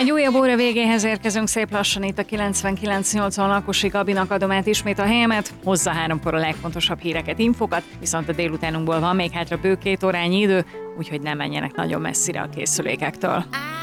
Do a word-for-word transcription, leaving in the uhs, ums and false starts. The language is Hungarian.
Egy újabb óra végéhez érkezünk szép lassan itt a kilencvenkilenc nyolcvan Lakosi Gabinak adom át ismét a helyemet, hozza háromkor a legfontosabb híreket, infokat, viszont a délutánunkból van még hátra bő két órányi idő, úgyhogy nem menjenek nagyon messzire a készülékektől.